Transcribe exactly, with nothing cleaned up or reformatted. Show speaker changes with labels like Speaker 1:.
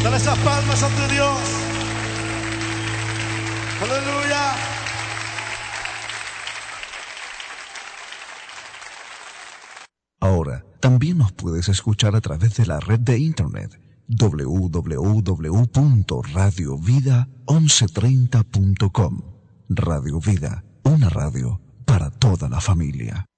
Speaker 1: Dale esas palmas a tu Dios. Aleluya.
Speaker 2: Ahora, también nos puedes escuchar a través de la red de internet doble u doble u doble u punto radio vida once treinta punto com. Radio Vida, una radio para toda la familia.